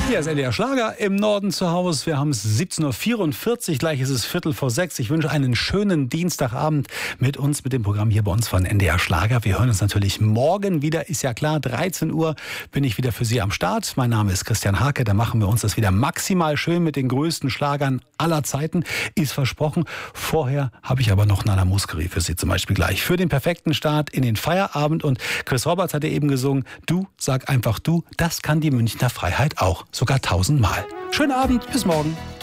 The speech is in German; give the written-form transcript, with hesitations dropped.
Hier ist NDR Schlager im Norden zu Hause. Wir haben es 17.44 Uhr, gleich ist es 17:45. Ich wünsche einen schönen Dienstagabend mit uns, mit dem Programm hier bei uns von NDR Schlager. Wir hören uns natürlich morgen wieder, ist ja klar, 13 Uhr bin ich wieder für Sie am Start. Mein Name ist Christian Hake, da machen wir uns das wieder maximal schön mit den größten Schlagern aller Zeiten, ist versprochen. Vorher habe ich aber noch Nana Muskeri für Sie zum Beispiel gleich. Für den perfekten Start in den Feierabend. Und Chris Roberts hat ja eben gesungen, du, sag einfach du, das kann die Münchner Freiheit auch. Sogar 1000-mal. Schönen Abend, bis morgen.